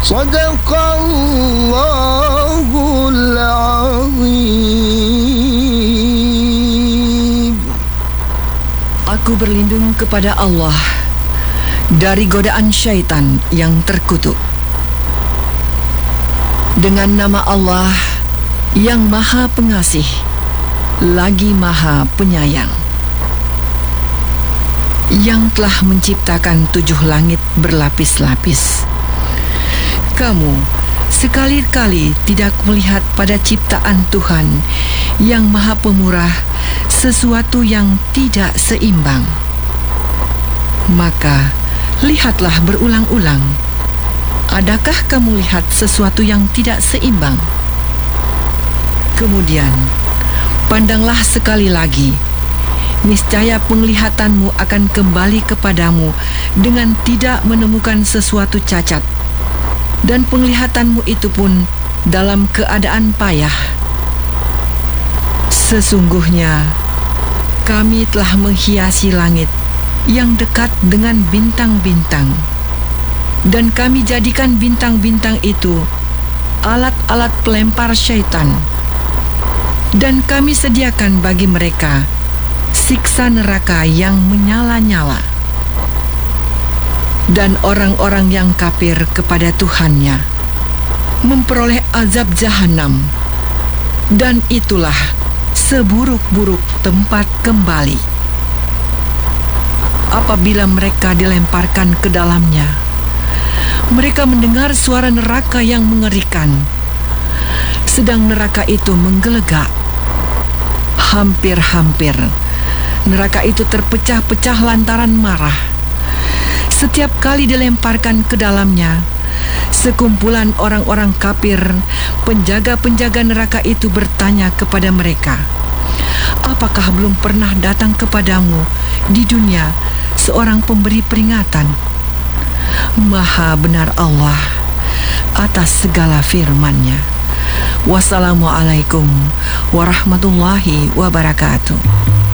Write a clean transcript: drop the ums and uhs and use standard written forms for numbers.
Sadaqallahul azim. Aku berlindung kepada Allah dari godaan syaitan yang terkutuk. Dengan nama Allah yang Maha Pengasih lagi Maha Penyayang, yang telah menciptakan 7 langit berlapis-lapis. Kamu sekali-kali tidak melihat pada ciptaan Tuhan yang Maha Pemurah sesuatu yang tidak seimbang. Maka lihatlah berulang-ulang. Adakah kamu lihat sesuatu yang tidak seimbang? Kemudian pandanglah sekali lagi. Niscaya penglihatanmu akan kembali kepadamu dengan tidak menemukan sesuatu cacat, dan penglihatanmu itu pun dalam keadaan payah. Sesungguhnya kami telah menghiasi langit yang dekat dengan bintang-bintang, dan kami jadikan bintang-bintang itu alat-alat pelempar syaitan, dan kami sediakan bagi mereka siksa neraka yang menyala-nyala. Dan orang-orang yang kafir kepada Tuhannya memperoleh azab jahanam, dan itulah seburuk-buruk tempat kembali. Apabila mereka dilemparkan ke dalamnya, mereka mendengar suara neraka yang mengerikan, sedang neraka itu menggelegak. Hampir-hampir neraka itu terpecah-pecah lantaran marah. Setiap kali dilemparkan ke dalamnya, sekumpulan orang-orang kafir, penjaga-penjaga neraka itu bertanya kepada mereka, "Apakah belum pernah datang kepadamu di dunia seorang pemberi peringatan?" Maha benar Allah atas segala firman-Nya. Wassalamualaikum warahmatullahi wabarakatuh.